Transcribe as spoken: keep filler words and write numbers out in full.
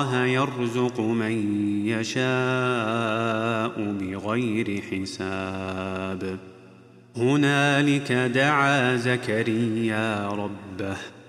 الله يرزق من يشاء بغير حساب. هنالك دعا زكريا ربه